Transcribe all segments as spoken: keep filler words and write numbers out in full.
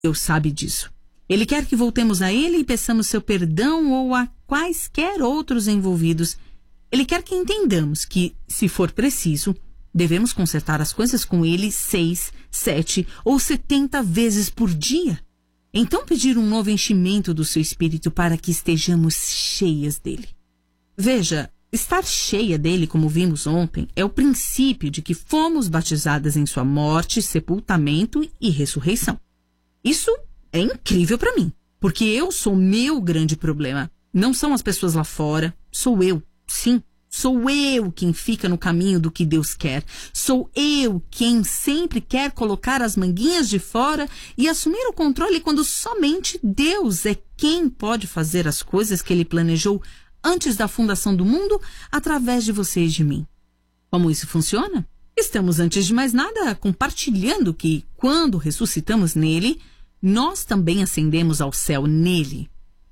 Deus sabe disso. Ele quer que voltemos a Ele e peçamos seu perdão ou a quaisquer outros envolvidos. Ele quer que entendamos que, se for preciso, devemos consertar as coisas com Ele seis, sete ou setenta vezes por dia. Então pedir um novo enchimento do seu espírito para que estejamos cheias dele. Veja, estar cheia dele, como vimos ontem, é o princípio de que fomos batizadas em sua morte, sepultamento e ressurreição. Isso é incrível para mim, porque eu sou meu grande problema. Não são as pessoas lá fora, sou eu, sim. Sou eu quem fica no caminho do que Deus quer. Sou eu quem sempre quer colocar as manguinhas de fora e assumir o controle quando somente Deus é quem pode fazer as coisas que Ele planejou antes da fundação do mundo através de você e de mim. Como isso funciona? Estamos, antes de mais nada, compartilhando que, quando ressuscitamos nele, nós também ascendemos ao céu nele.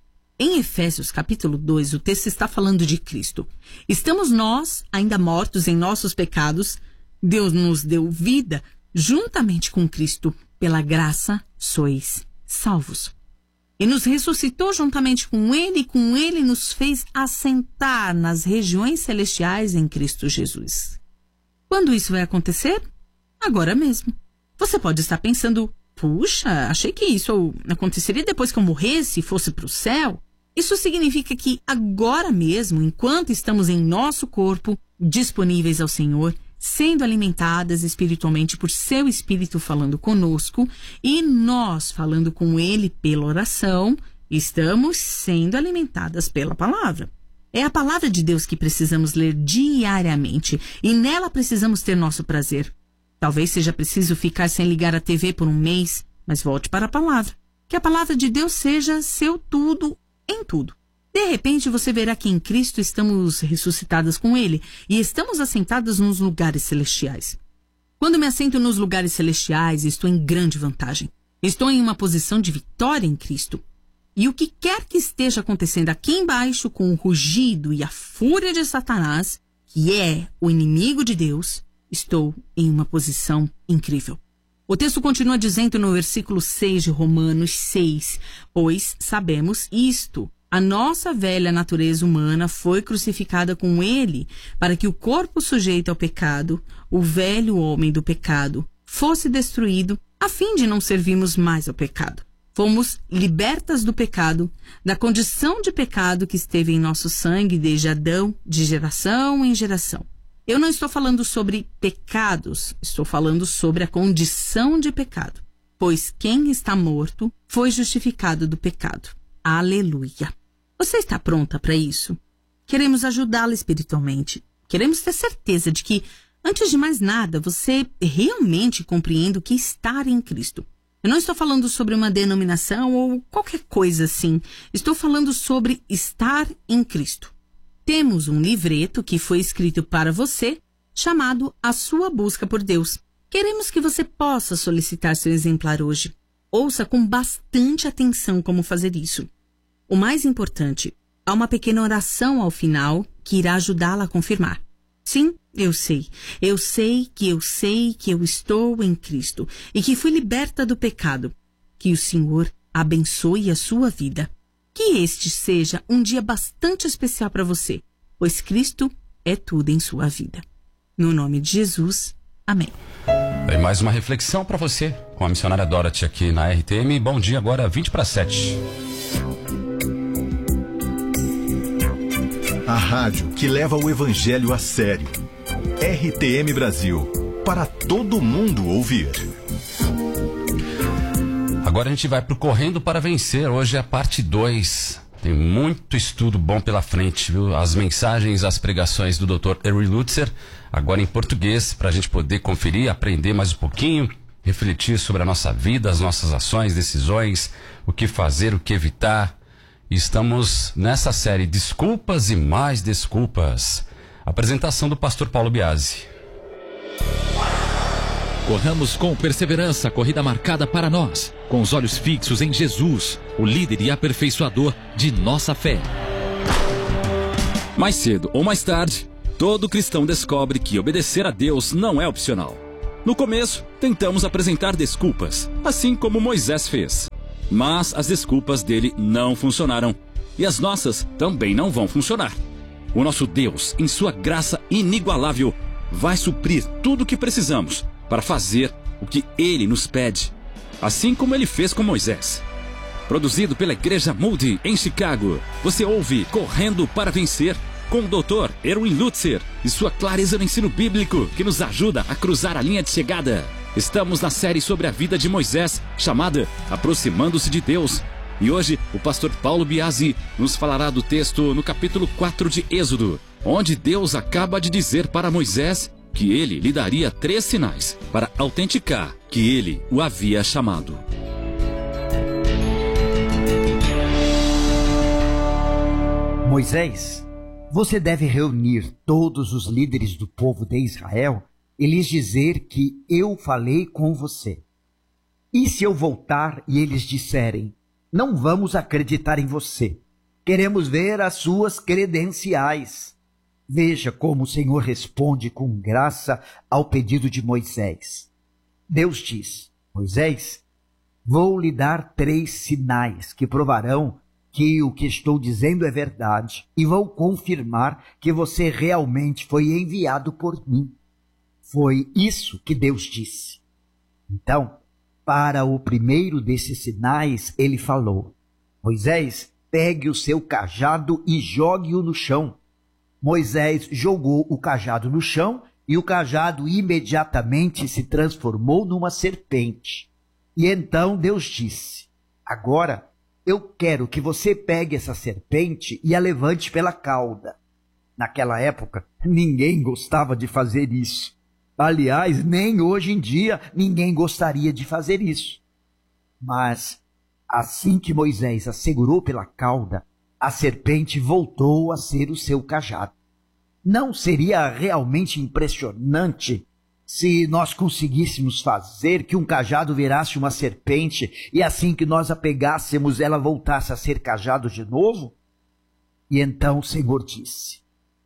Em Efésios capítulo dois, o texto está falando de Cristo. Estamos nós, ainda mortos em nossos pecados. Deus nos deu vida juntamente com Cristo. Pela graça sois salvos. E nos ressuscitou juntamente com Ele, e com Ele nos fez assentar nas regiões celestiais em Cristo Jesus. Quando isso vai acontecer? Agora mesmo. Você pode estar pensando, puxa, achei que isso aconteceria depois que eu morresse e fosse para o céu. Isso significa que agora mesmo, enquanto estamos em nosso corpo, disponíveis ao Senhor, sendo alimentadas espiritualmente por seu Espírito falando conosco e nós falando com Ele pela oração, estamos sendo alimentadas pela palavra. É a palavra de Deus que precisamos ler diariamente e nela precisamos ter nosso prazer. Talvez seja preciso ficar sem ligar a T V por um mês, mas volte para a palavra. Que a palavra de Deus seja seu tudo em tudo. De repente você verá que em Cristo estamos ressuscitadas com Ele e estamos assentadas nos lugares celestiais. Quando me assento nos lugares celestiais, estou em grande vantagem. Estou em uma posição de vitória em Cristo. E o que quer que esteja acontecendo aqui embaixo com o rugido e a fúria de Satanás, que é o inimigo de Deus, estou em uma posição incrível. O texto continua dizendo no versículo seis de Romanos seis, pois sabemos isto, a nossa velha natureza humana foi crucificada com Ele, para que o corpo sujeito ao pecado, o velho homem do pecado, fosse destruído, a fim de não servirmos mais ao pecado. Fomos libertas do pecado, da condição de pecado que esteve em nosso sangue desde Adão, de geração em geração. Eu não estou falando sobre pecados, estou falando sobre a condição de pecado. Pois quem está morto foi justificado do pecado. Aleluia! Você está pronta para isso? Queremos ajudá-la espiritualmente. Queremos ter certeza de que, antes de mais nada, você realmente compreende o que é estar em Cristo. Eu não estou falando sobre uma denominação ou qualquer coisa assim. Estou falando sobre estar em Cristo. Temos um livreto que foi escrito para você, chamado A Sua Busca por Deus. Queremos que você possa solicitar seu exemplar hoje. Ouça com bastante atenção como fazer isso. O mais importante, há uma pequena oração ao final que irá ajudá-la a confirmar. Sim, eu sei. Eu sei que eu sei que eu estou em Cristo e que fui liberta do pecado. Que o Senhor abençoe a sua vida. Que este seja um dia bastante especial para você, pois Cristo é tudo em sua vida. No nome de Jesus, amém. Tem mais uma reflexão para você com a missionária Dorothy aqui na R T M. Bom dia, agora vinte para sete. A rádio que leva o evangelho a sério. R T M Brasil, para todo mundo ouvir. Agora a gente vai pro Correndo para Vencer. Hoje é a parte dois. Tem muito estudo bom pela frente, viu? As mensagens, as pregações do doutor Henry Lutzer, agora em português, para a gente poder conferir, aprender mais um pouquinho, refletir sobre a nossa vida, as nossas ações, decisões, o que fazer, o que evitar. E estamos nessa série Desculpas e Mais Desculpas. Apresentação do pastor Paulo Biasi. Corramos com perseverança a corrida marcada para nós, com os olhos fixos em Jesus, o líder e aperfeiçoador de nossa fé. Mais cedo ou mais tarde, todo cristão descobre que obedecer a Deus não é opcional. No começo, tentamos apresentar desculpas, assim como Moisés fez. Mas as desculpas dele não funcionaram. E as nossas também não vão funcionar. O nosso Deus, em sua graça inigualável, vai suprir tudo o que precisamos para fazer o que Ele nos pede, assim como Ele fez com Moisés. Produzido pela Igreja Moody, em Chicago, você ouve Correndo para Vencer, com o doutor Erwin Lutzer e sua clareza no ensino bíblico que nos ajuda a cruzar a linha de chegada. Estamos na série sobre a vida de Moisés, chamada Aproximando-se de Deus. E hoje, o pastor Paulo Biasi nos falará do texto no capítulo quatro de Êxodo, onde Deus acaba de dizer para Moisés que ele lhe daria três sinais para autenticar que ele o havia chamado. Moisés, você deve reunir todos os líderes do povo de Israel e lhes dizer que eu falei com você. E se eu voltar e eles disserem: não vamos acreditar em você, queremos ver as suas credenciais. Veja como o Senhor responde com graça ao pedido de Moisés. Deus diz: Moisés, vou lhe dar três sinais que provarão que o que estou dizendo é verdade e vão confirmar que você realmente foi enviado por mim. Foi isso que Deus disse. Então, para o primeiro desses sinais, ele falou: Moisés, pegue o seu cajado e jogue-o no chão. Moisés jogou o cajado no chão e o cajado imediatamente se transformou numa serpente. E então Deus disse: agora eu quero que você pegue essa serpente e a levante pela cauda. Naquela época, ninguém gostava de fazer isso. Aliás, nem hoje em dia ninguém gostaria de fazer isso. Mas, assim que Moisés a segurou pela cauda, a serpente voltou a ser o seu cajado. Não seria realmente impressionante se nós conseguíssemos fazer que um cajado virasse uma serpente e assim que nós a pegássemos, ela voltasse a ser cajado de novo? E então o Senhor disse: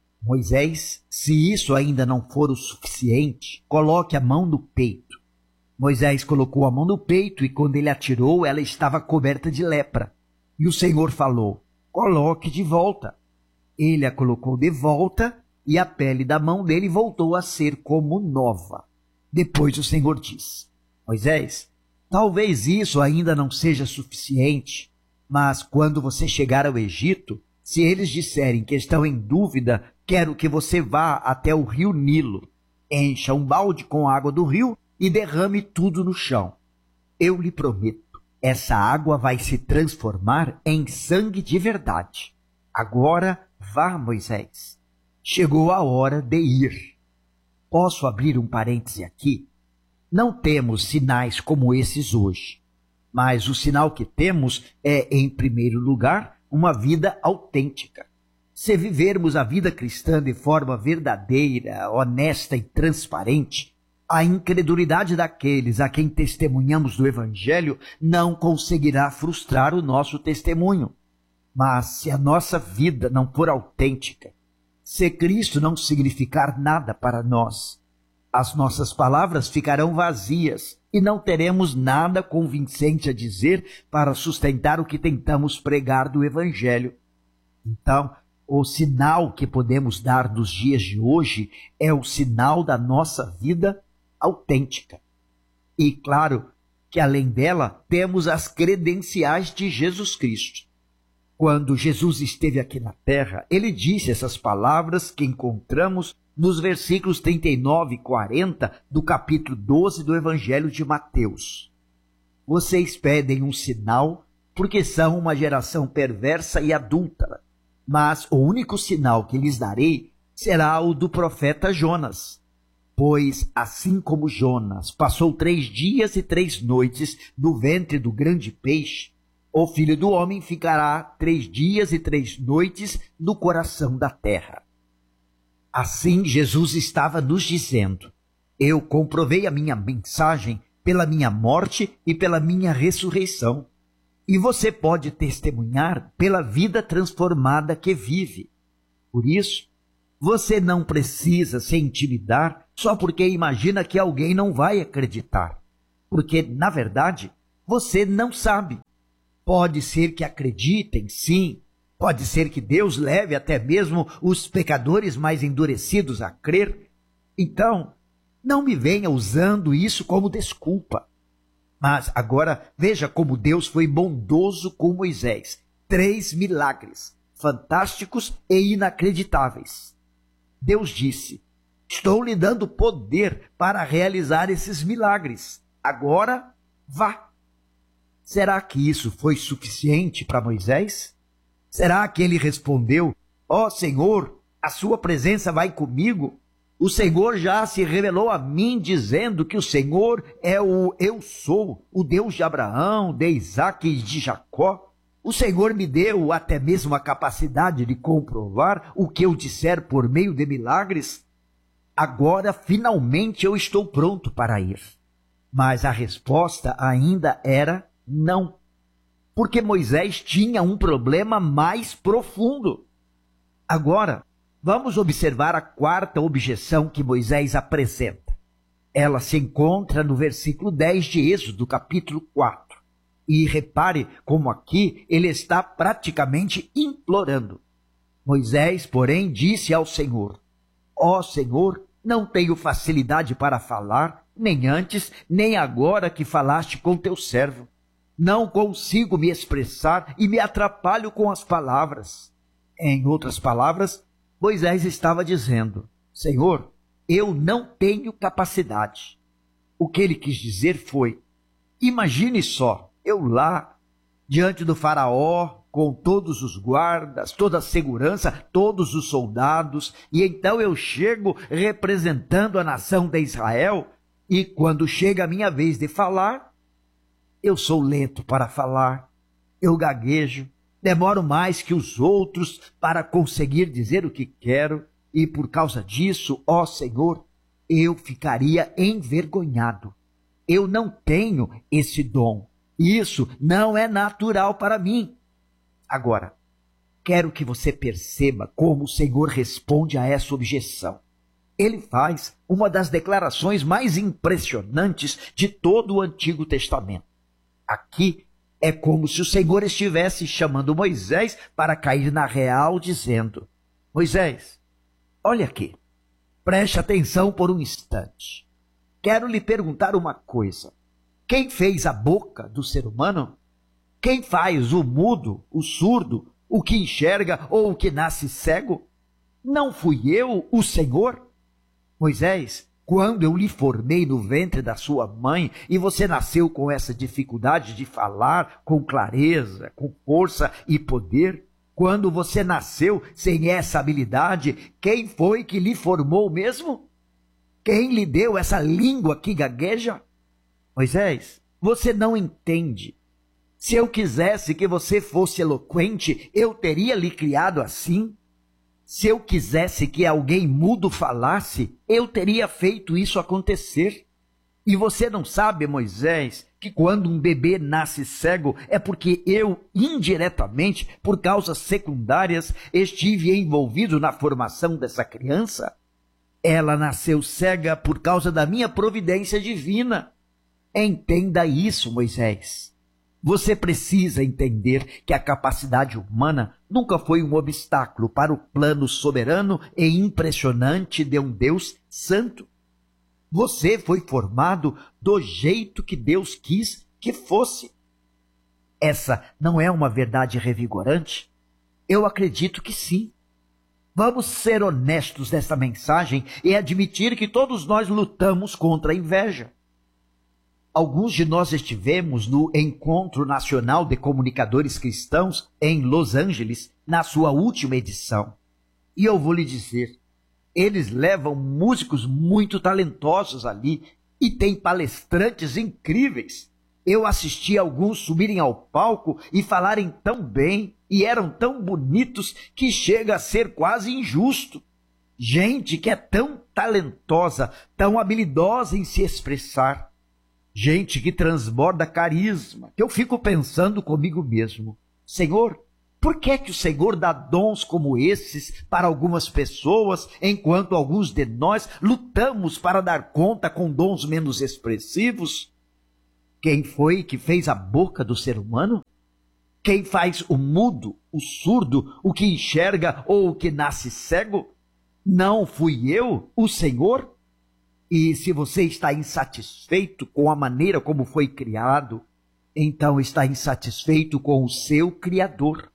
Moisés, se isso ainda não for o suficiente, coloque a mão no peito. Moisés colocou a mão no peito e quando ele atirou, ela estava coberta de lepra. E o Senhor falou: coloque de volta. Ele a colocou de volta e a pele da mão dele voltou a ser como nova. Depois o Senhor disse: Moisés, talvez isso ainda não seja suficiente, mas quando você chegar ao Egito, se eles disserem que estão em dúvida, quero que você vá até o rio Nilo, encha um balde com água do rio e derrame tudo no chão. Eu lhe prometo, essa água vai se transformar em sangue de verdade. Agora vá, Moisés. Chegou a hora de ir. Posso abrir um parêntese aqui? Não temos sinais como esses hoje, mas o sinal que temos é, em primeiro lugar, uma vida autêntica. Se vivermos a vida cristã de forma verdadeira, honesta e transparente, a incredulidade daqueles a quem testemunhamos do Evangelho não conseguirá frustrar o nosso testemunho. Mas se a nossa vida não for autêntica, se Cristo não significar nada para nós, as nossas palavras ficarão vazias e não teremos nada convincente a dizer para sustentar o que tentamos pregar do Evangelho. Então, o sinal que podemos dar nos dias de hoje é o sinal da nossa vida autêntica. E claro que além dela, temos as credenciais de Jesus Cristo. Quando Jesus esteve aqui na terra, ele disse essas palavras que encontramos nos versículos trinta e nove e quarenta do capítulo doze do Evangelho de Mateus. Vocês pedem um sinal porque são uma geração perversa e adúltera, mas o único sinal que lhes darei será o do profeta Jonas. Pois, assim como Jonas passou três dias e três noites no ventre do grande peixe, o Filho do Homem ficará três dias e três noites no coração da terra. Assim, Jesus estava nos dizendo: eu comprovei a minha mensagem pela minha morte e pela minha ressurreição. E você pode testemunhar pela vida transformada que vive. Por isso, você não precisa se intimidar só porque imagina que alguém não vai acreditar. Porque, na verdade, você não sabe. Pode ser que acreditem, sim. Pode ser que Deus leve até mesmo os pecadores mais endurecidos a crer. Então, não me venha usando isso como desculpa. Mas agora veja como Deus foi bondoso com Moisés. Três milagres, fantásticos e inacreditáveis. Deus disse: estou lhe dando poder para realizar esses milagres. Agora, vá. Será que isso foi suficiente para Moisés? Será que ele respondeu: ó Senhor, a sua presença vai comigo? O Senhor já se revelou a mim dizendo que o Senhor é o eu sou, o Deus de Abraão, de Isaque e de Jacó. O Senhor me deu até mesmo a capacidade de comprovar o que eu disser por meio de milagres. Agora, finalmente, eu estou pronto para ir. Mas a resposta ainda era não. Porque Moisés tinha um problema mais profundo. Agora, vamos observar a quarta objeção que Moisés apresenta. Ela se encontra no versículo dez de Êxodo, capítulo quatro. E repare como aqui ele está praticamente implorando. Moisés, porém, disse ao Senhor: ó Senhor, não tenho facilidade para falar, nem antes, nem agora que falaste com teu servo. Não consigo me expressar e me atrapalho com as palavras. Em outras palavras, Moisés estava dizendo: Senhor, eu não tenho capacidade. O que ele quis dizer foi: imagine só, eu lá, diante do faraó, com todos os guardas, toda a segurança, todos os soldados, e então eu chego representando a nação de Israel, e quando chega a minha vez de falar, eu sou lento para falar, eu gaguejo, demoro mais que os outros para conseguir dizer o que quero, e por causa disso, ó Senhor, eu ficaria envergonhado. Eu não tenho esse dom. Isso não é natural para mim. Agora, quero que você perceba como o Senhor responde a essa objeção. Ele faz uma das declarações mais impressionantes de todo o Antigo Testamento. Aqui é como se o Senhor estivesse chamando Moisés para cair na real, dizendo: Moisés, olha aqui, preste atenção por um instante. Quero lhe perguntar uma coisa. Quem fez a boca do ser humano? Quem faz o mudo, o surdo, o que enxerga ou o que nasce cego? Não fui eu, o Senhor? Moisés, quando eu lhe formei no ventre da sua mãe e você nasceu com essa dificuldade de falar com clareza, com força e poder, quando você nasceu sem essa habilidade, quem foi que lhe formou mesmo? Quem lhe deu essa língua que gagueja? Moisés, você não entende. Se eu quisesse que você fosse eloquente, eu teria lhe criado assim. Se eu quisesse que alguém mudo falasse, eu teria feito isso acontecer. E você não sabe, Moisés, que quando um bebê nasce cego é porque eu, indiretamente, por causas secundárias, estive envolvido na formação dessa criança? Ela nasceu cega por causa da minha providência divina. Entenda isso, Moisés. Você precisa entender que a capacidade humana nunca foi um obstáculo para o plano soberano e impressionante de um Deus santo. Você foi formado do jeito que Deus quis que fosse. Essa não é uma verdade revigorante? Eu acredito que sim. Vamos ser honestos nessa mensagem e admitir que todos nós lutamos contra a inveja. Alguns de nós estivemos no Encontro Nacional de Comunicadores Cristãos em Los Angeles, na sua última edição. E eu vou lhe dizer, eles levam músicos muito talentosos ali e tem palestrantes incríveis. Eu assisti alguns subirem ao palco e falarem tão bem e eram tão bonitos que chega a ser quase injusto. Gente que é tão talentosa, tão habilidosa em se expressar. Gente que transborda carisma, que eu fico pensando comigo mesmo: Senhor, Por que é que o Senhor dá dons como esses para algumas pessoas, enquanto alguns de nós lutamos para dar conta com dons menos expressivos? Quem foi que fez a boca do ser humano? Quem faz o mudo, o surdo, o que enxerga ou o que nasce cego? Não fui eu, o Senhor? E se você está insatisfeito com a maneira como foi criado, então está insatisfeito com o seu Criador.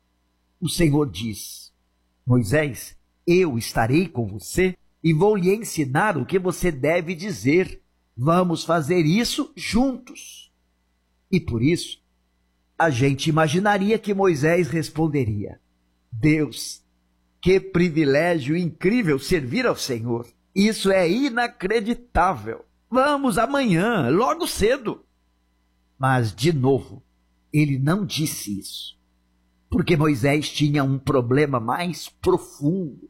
O Senhor diz: Moisés, eu estarei com você e vou lhe ensinar o que você deve dizer. Vamos fazer isso juntos. E por isso, a gente imaginaria que Moisés responderia: Deus, que privilégio incrível servir ao Senhor. Isso é inacreditável. Vamos amanhã, logo cedo. Mas, de novo, ele não disse isso, porque Moisés tinha um problema mais profundo.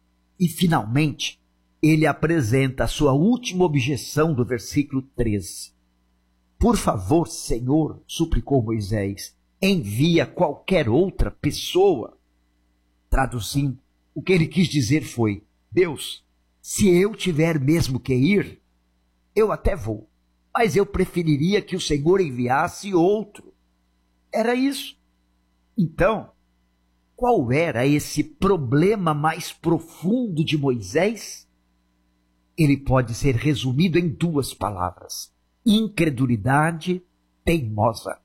E, finalmente, ele apresenta a sua última objeção do versículo treze. Por favor, Senhor, suplicou Moisés, envia qualquer outra pessoa. Traduzindo, o que ele quis dizer foi: Deus, se eu tiver mesmo que ir, eu até vou, mas eu preferiria que o Senhor enviasse outro. Era isso. Então, qual era esse problema mais profundo de Moisés? Ele pode ser resumido em duas palavras: incredulidade teimosa.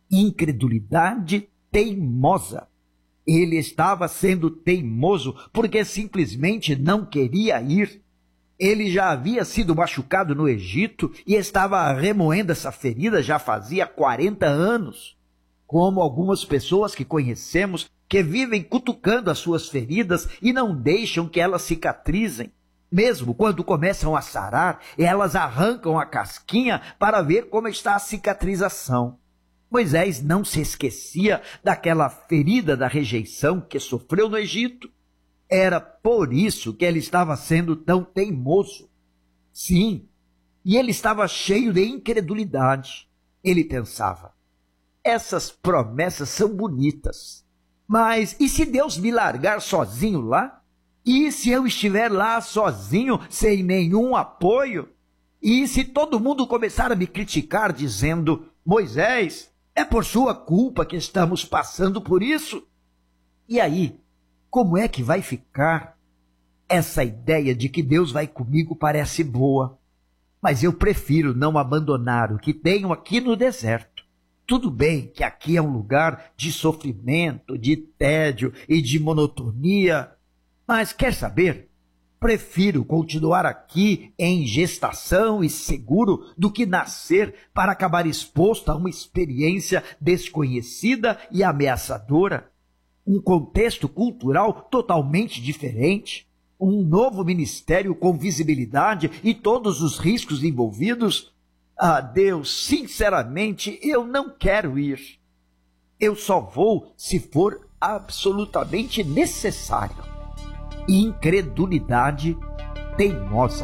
Incredulidade teimosa. Ele estava sendo teimoso porque simplesmente não queria ir. Ele já havia sido machucado no Egito e estava remoendo essa ferida já fazia quarenta anos. Como algumas pessoas que conhecemos que vivem cutucando as suas feridas e não deixam que elas cicatrizem. Mesmo quando começam a sarar, elas arrancam a casquinha para ver como está a cicatrização. Moisés não se esquecia daquela ferida da rejeição que sofreu no Egito. Era por isso que ele estava sendo tão teimoso. Sim, e ele estava cheio de incredulidade. Ele pensava: essas promessas são bonitas, mas e se Deus me largar sozinho lá? E se eu estiver lá sozinho, sem nenhum apoio? E se todo mundo começar a me criticar dizendo: Moisés, é por sua culpa que estamos passando por isso? E aí, como é que vai ficar? Essa ideia de que Deus vai comigo parece boa, mas eu prefiro não abandonar o que tenho aqui no deserto. Tudo bem que aqui é um lugar de sofrimento, de tédio e de monotonia, mas quer saber? Prefiro continuar aqui em gestação e seguro do que nascer para acabar exposto a uma experiência desconhecida e ameaçadora. Um contexto cultural totalmente diferente, um novo ministério com visibilidade e todos os riscos envolvidos. Ah, Deus, sinceramente, eu não quero ir. Eu só vou se for absolutamente necessário. Incredulidade teimosa.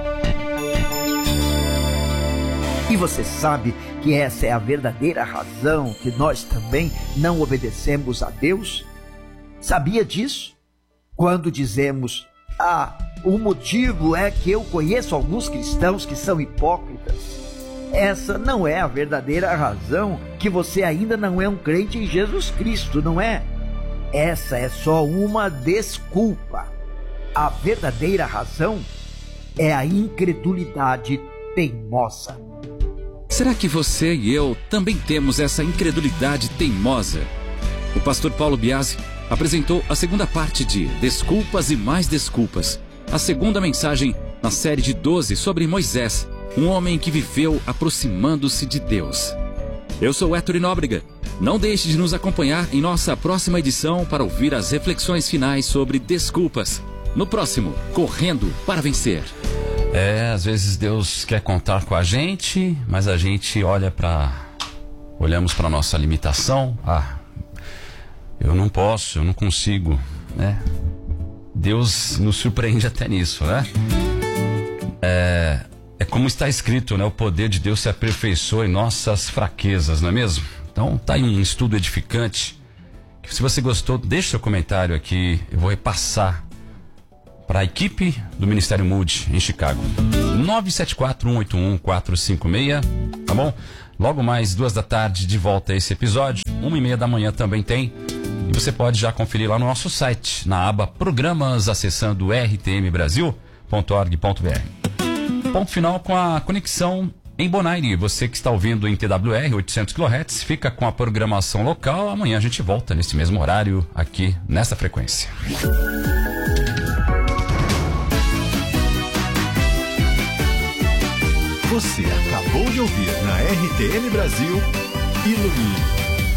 E você sabe que essa é a verdadeira razão que nós também não obedecemos a Deus? Sabia disso? Quando dizemos: ah, o motivo é que eu conheço alguns cristãos que são hipócritas. Essa não é a verdadeira razão que você ainda não é um crente em Jesus Cristo, não é? Essa é só uma desculpa. A verdadeira razão é a incredulidade teimosa. Será que você e eu também temos essa incredulidade teimosa? O pastor Paulo Biasi apresentou a segunda parte de Desculpas e Mais Desculpas, a segunda mensagem na série de doze sobre Moisés, um homem que viveu aproximando-se de Deus. Eu sou Héctor Nóbrega. Não deixe de nos acompanhar em nossa próxima edição para ouvir as reflexões finais sobre desculpas. No próximo, Correndo para Vencer. É, às vezes Deus quer contar com a gente, mas a gente olha para... Olhamos para a nossa limitação. Ah, eu não posso, eu não consigo, né? Deus nos surpreende até nisso, né? É, é como está escrito, né? O poder de Deus se aperfeiçoa em nossas fraquezas, não é mesmo? Então, tá aí um estudo edificante Se você gostou, deixe seu comentário aqui. Eu vou repassar para a equipe do Ministério Mood em Chicago. nove sete quatro, um oito um, quatro cinco seis, tá bom? Logo mais duas da tarde de volta a esse episódio. Uma e meia da manhã também tem. E você pode já conferir lá no nosso site, na aba Programas, acessando r t m brasil ponto org ponto b r. Ponto final com a conexão em Bonaire. Você que está ouvindo em T W R oitocentos quilohertz, fica com a programação local. Amanhã a gente volta nesse mesmo horário, aqui nessa frequência. Você acabou de ouvir na R T M Brasil, Ilumine.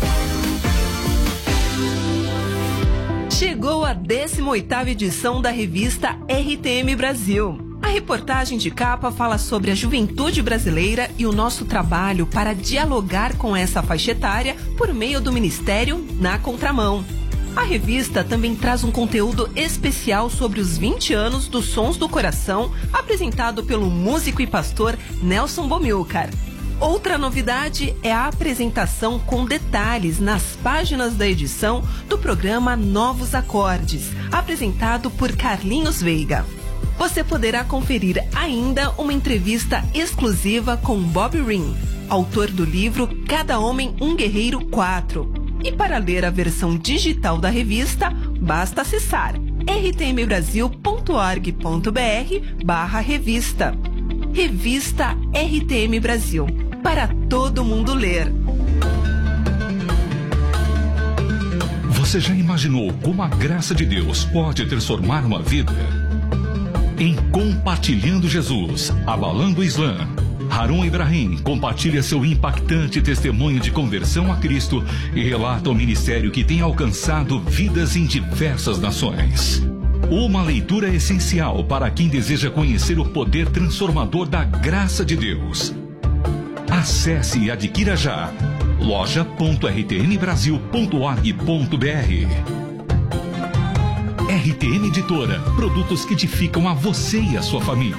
Chegou a décima oitava edição da revista R T M Brasil. A reportagem de capa fala sobre a juventude brasileira e o nosso trabalho para dialogar com essa faixa etária por meio do Ministério Na Contramão. A revista também traz um conteúdo especial sobre os vinte anos dos Sons do Coração, apresentado pelo músico e pastor Nelson Bomilcar. Outra novidade é a apresentação com detalhes nas páginas da edição do programa Novos Acordes, apresentado por Carlinhos Veiga. Você poderá conferir ainda uma entrevista exclusiva com Bob Ring, autor do livro Cada Homem um Guerreiro quatro. E para ler a versão digital da revista, basta acessar r t m brasil ponto org ponto b r barra revista. Revista R T M Brasil, para todo mundo ler. Você já imaginou como a graça de Deus pode transformar uma vida? Em Compartilhando Jesus, Abalando o Islã, Harun Ibrahim compartilha seu impactante testemunho de conversão a Cristo e relata o ministério que tem alcançado vidas em diversas nações. Uma leitura essencial para quem deseja conhecer o poder transformador da graça de Deus. Acesse e adquira já loja ponto r t m brasil ponto org ponto b r. R T M Editora, produtos que edificam a você e a sua família.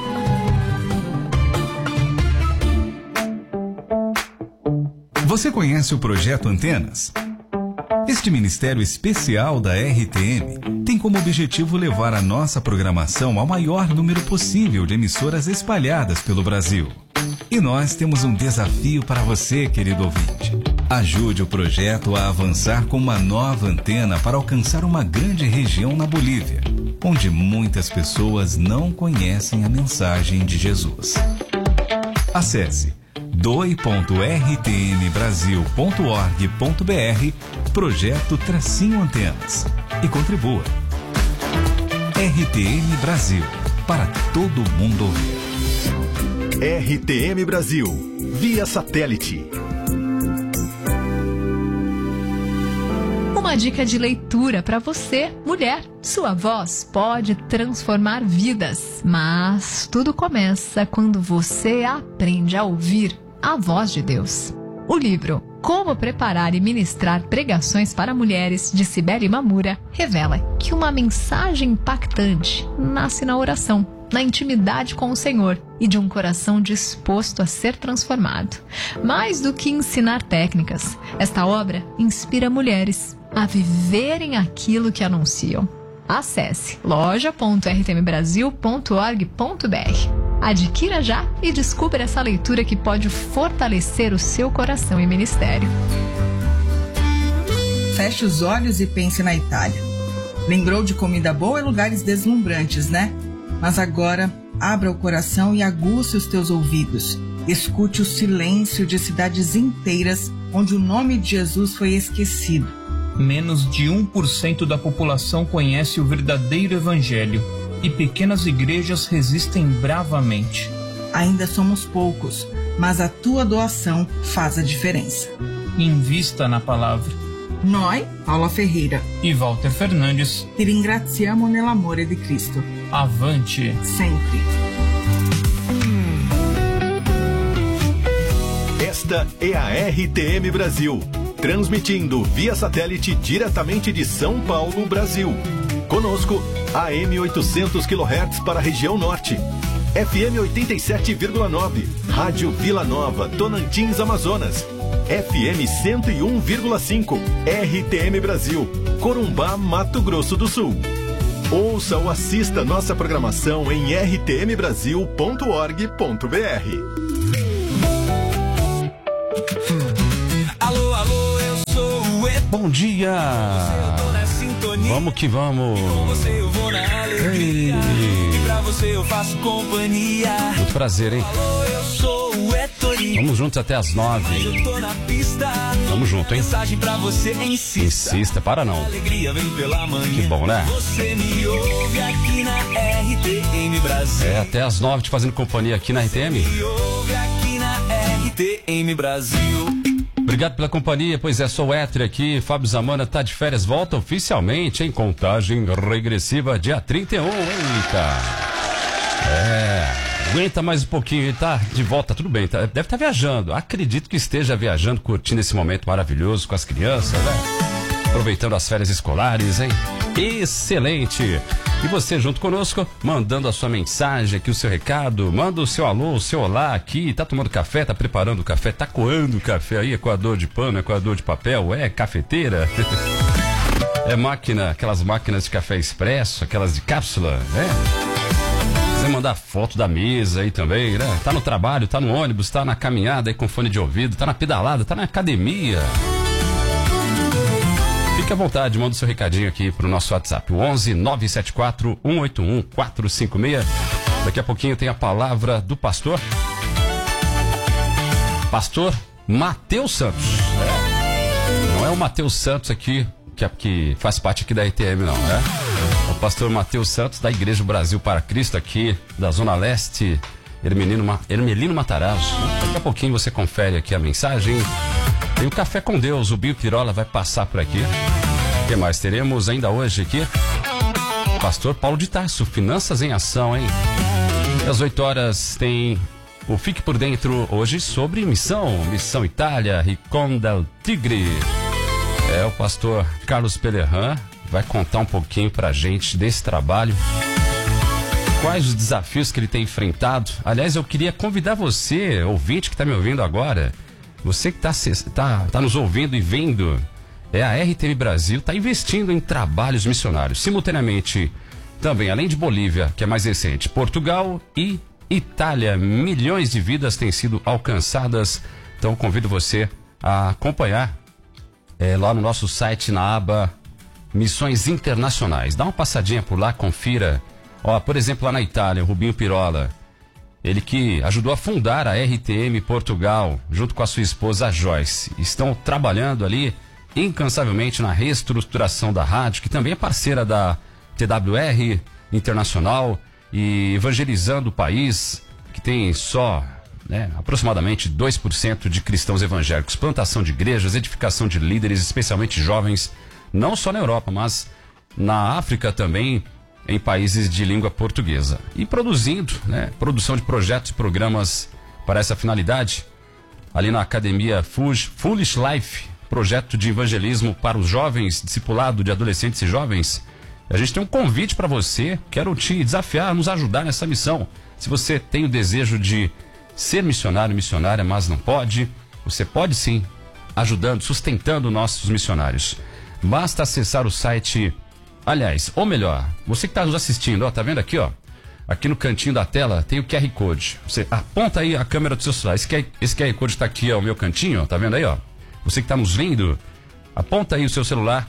Você conhece o Projeto Antenas? Este ministério especial da R T M tem como objetivo levar a nossa programação ao maior número possível de emissoras espalhadas pelo Brasil. E nós temos um desafio para você, querido ouvinte. Ajude o projeto a avançar com uma nova antena para alcançar uma grande região na Bolívia, onde muitas pessoas não conhecem a mensagem de Jesus. Acesse doe ponto r t m brasil ponto org ponto b r Projeto Tracinho Antenas e contribua. R T M Brasil, para todo mundo ouvir. R T M Brasil, via satélite. Uma dica de leitura para você, mulher. Sua voz pode transformar vidas, mas tudo começa quando você aprende a ouvir a voz de Deus. O livro Como Preparar e Ministrar Pregações para Mulheres, de Cibele Mamura, revela que uma mensagem impactante nasce na oração, na intimidade com o Senhor e de um coração disposto a ser transformado. Mais do que ensinar técnicas, esta obra inspira mulheres a viverem aquilo que anunciam. Acesse loja ponto r t m brasil ponto org ponto b r. Adquira já e descubra essa leitura que pode fortalecer o seu coração e ministério. Feche os olhos e pense na Itália. Lembrou de comida boa e lugares deslumbrantes, né? Mas agora, abra o coração e aguce os teus ouvidos. Escute o silêncio de cidades inteiras onde o nome de Jesus foi esquecido. Menos de um por cento da população conhece o verdadeiro evangelho e pequenas igrejas resistem bravamente. Ainda somos poucos, mas a tua doação faz a diferença. Invista na palavra. Noi, Paula Ferreira e Walter Fernandes, ti ringraziamo nell'amore di Cristo. Avante! Sempre. Esta é a R T M Brasil, transmitindo via satélite diretamente de São Paulo, Brasil. Conosco, A M oitocentos quilohertz para a região norte, F M oitenta e sete vírgula nove, Rádio Vila Nova, Tocantins, Amazonas, F M cento e um vírgula cinco, R T M Brasil, Corumbá, Mato Grosso do Sul. Ouça ou assista nossa programação em r t m brasil ponto org ponto b r. Alô, alô, eu sou o E. Bom dia! Vamos que vamos! Com você eu vou na alegria. E pra você eu faço companhia. Muito prazer, hein? Alô, eu sou o Ettore. Vamos juntos até as nove. Eu tô na pista. Vamos junto, hein? Mensagem pra você, insista. Insista, para não. A alegria vem pela manhã. Que bom, né? Você me ouve aqui na R T M Brasil. É, até as nove te fazendo companhia aqui na R T M. Você me ouve aqui na R T M Brasil. Obrigado pela companhia, pois é, sou o Ettore aqui, Fábio Zamana tá de férias, volta oficialmente em contagem regressiva, dia trinta e um, eita! É, aguenta mais um pouquinho, ele tá de volta, tudo bem, tá, deve estar tá viajando, acredito que esteja viajando, curtindo esse momento maravilhoso com as crianças, né? Aproveitando as férias escolares, hein? Excelente! E você junto conosco, mandando a sua mensagem aqui, o seu recado, manda o seu alô, o seu olá aqui, tá tomando café, tá preparando o café, tá coando o café aí, equador de pano, equador de papel, é cafeteira, é máquina, aquelas máquinas de café expresso, aquelas de cápsula, né? Você mandar foto da mesa aí também, né? Tá no trabalho, tá no ônibus, tá na caminhada aí com fone de ouvido, tá na pedalada, tá na academia. Fique à vontade, manda o seu recadinho aqui pro nosso WhatsApp, o onze nove sete quatro um oito um quatro cinco seis. Daqui a pouquinho tem a palavra do pastor. Pastor Mateus Santos. É. Não é o Mateus Santos aqui, que, que faz parte aqui da R T M, não, né? É o pastor Mateus Santos, da Igreja Brasil para Cristo, aqui da Zona Leste, Hermelino, Hermelino Matarazzo. Daqui a pouquinho você confere aqui a mensagem. Tem o Café com Deus, o Bio Pirola vai passar por aqui. O que mais teremos ainda hoje aqui? Pastor Paulo de Tarso, Finanças em Ação, hein? E às oito horas tem o Fique por Dentro hoje sobre missão, Missão Itália, Rincon del Tigre. É, o pastor Carlos Pelerran vai contar um pouquinho pra gente desse trabalho. Quais os desafios que ele tem enfrentado. Aliás, eu queria convidar você, ouvinte que está me ouvindo agora, você que está tá, tá nos ouvindo e vendo, é a R T M Brasil, está investindo em trabalhos missionários. Simultaneamente, também, além de Bolívia, que é mais recente, Portugal e Itália. Milhões de vidas têm sido alcançadas. Então, convido você a acompanhar é, lá no nosso site, na aba Missões Internacionais. Dá uma passadinha por lá, confira. Ó, por exemplo, lá na Itália, o Rubinho Pirola, ele que ajudou a fundar a R T M Portugal, junto com a sua esposa Joyce. Estão trabalhando ali incansavelmente na reestruturação da rádio, que também é parceira da T W R Internacional, e evangelizando o país, que tem só, né, aproximadamente dois por cento de cristãos evangélicos. Plantação de igrejas, edificação de líderes, especialmente jovens, não só na Europa, mas na África também, em países de língua portuguesa. E produzindo, né, produção de projetos e programas para essa finalidade, ali na Academia Foolish Life, projeto de evangelismo para os jovens, discipulado de adolescentes e jovens. A gente tem um convite para você, quero te desafiar a nos ajudar nessa missão. Se você tem o desejo de ser missionário, missionária, mas não pode, você pode sim, ajudando, sustentando nossos missionários. Basta acessar o site. Aliás, ou melhor, você que está nos assistindo, ó, tá vendo aqui, ó? Aqui no cantinho da tela tem o Q R Code. Você aponta aí a câmera do seu celular. Esse Q R, esse Q R Code está aqui, ó, o meu cantinho, ó, tá vendo aí, ó? Você que está nos vendo, aponta aí o seu celular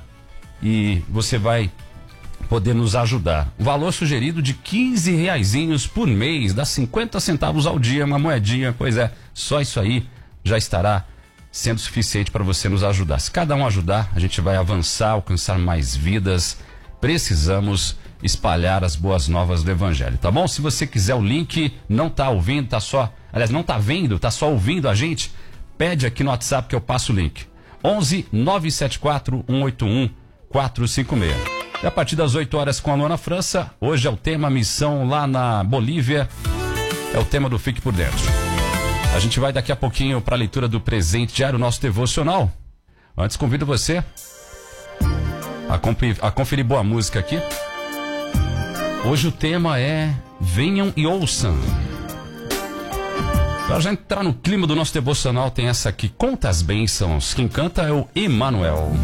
e você vai poder nos ajudar. O valor sugerido de quinze reaisinhos por mês, dá cinquenta centavos ao dia, uma moedinha. Pois é, só isso aí já estará sendo suficiente para você nos ajudar. Se cada um ajudar, a gente vai avançar, alcançar mais vidas. Precisamos espalhar as boas novas do Evangelho, tá bom? Se você quiser o link, não tá ouvindo, tá só, aliás, não tá vendo, tá só ouvindo a gente, pede aqui no WhatsApp que eu passo o link. onze nove sete quatro um oito um quatro cinco seis. E a partir das oito horas com a Luana França, hoje é o tema missão lá na Bolívia, é o tema do Fique por Dentro. A gente vai daqui a pouquinho para a leitura do presente diário, nosso devocional. Antes, convido você a, conferir, a conferir boa música aqui. Hoje o tema é Venham e Ouçam. Pra já entrar no clima do nosso devocional, tem essa aqui, Conta as Bênçãos. Quem canta é o Emanuel.